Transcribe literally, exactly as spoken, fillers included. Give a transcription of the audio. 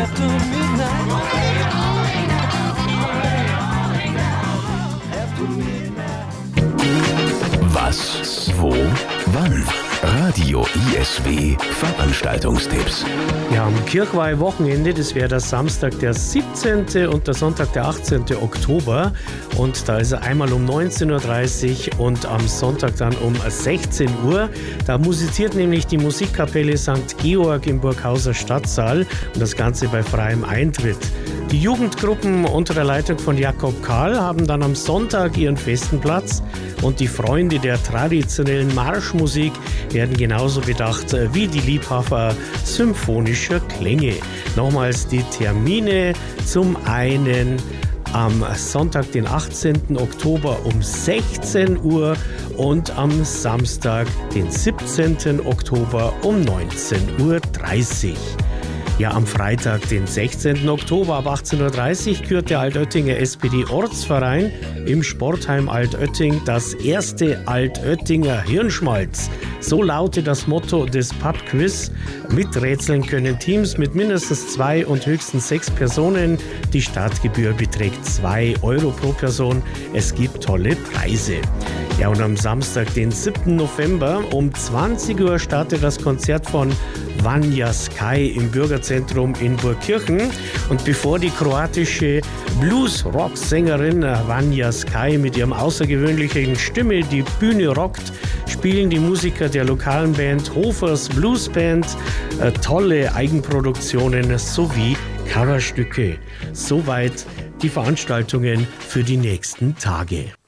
after midnight. After midnight. Was, wo, wann? Radio I S W Veranstaltungstipps. Ja, am Kirchweih-Wochenende, das wäre der Samstag, der siebzehnte und der Sonntag, der achtzehnte Oktober. Und da ist er einmal um neunzehn Uhr dreißig und am Sonntag dann um sechzehn Uhr. Da musiziert nämlich die Musikkapelle Sankt Georg im Burghauser Stadtsaal und das Ganze bei freiem Eintritt. Die Jugendgruppen unter der Leitung von Jakob Karl haben dann am Sonntag ihren festen Platz und die Freunde der traditionellen Marschmusik werden genauso bedacht wie die Liebhaber symphonischer Klänge. Nochmals die Termine: zum einen am Sonntag, den achtzehnten Oktober um sechzehn Uhr und am Samstag, den siebzehnten Oktober um neunzehn Uhr dreißig. Ja, am Freitag, den sechzehnten Oktober ab achtzehn Uhr dreißig kürt der Altöttinger S P D-Ortsverein im Sportheim Altötting das erste Altöttinger Hirnschmalz. So lautet das Motto des Pub-Quiz. Miträtseln können Teams mit mindestens zwei und höchstens sechs Personen. Die Startgebühr beträgt zwei Euro pro Person. Es gibt tolle Preise. Ja, und am Samstag, den siebten November um zwanzig Uhr startet das Konzert von Vanja Sky im Bürgerzentrum in Burgkirchen. Und bevor die kroatische Blues-Rock-Sängerin Vanja Sky mit ihrem außergewöhnlichen Stimme die Bühne rockt, spielen die Musiker der lokalen Band Hofers Blues Band äh, tolle Eigenproduktionen sowie Coverstücke. Soweit die Veranstaltungen für die nächsten Tage.